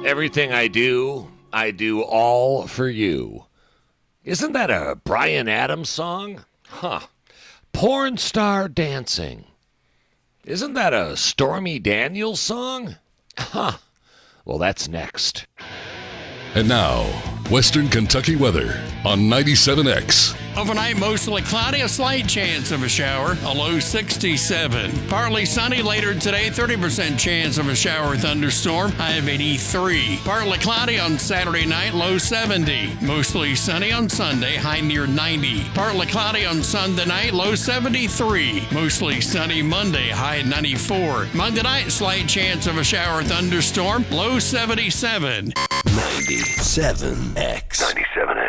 Everything I do all for you. Isn't that a Bryan Adams song? Huh. Porn Star Dancing. Isn't that a Stormy Daniels song? Huh. Well, that's next. And now, Western Kentucky weather on 97X. Overnight, mostly cloudy, a slight chance of a shower, a low 67. Partly sunny later today, 30% chance of a shower or thunderstorm, high of 83. Partly cloudy on Saturday night, low 70. Mostly sunny on Sunday, high near 90. Partly cloudy on Sunday night, low 73. Mostly sunny Monday, high 94. Monday night, slight chance of a shower or thunderstorm, low 77. 97X. 97X.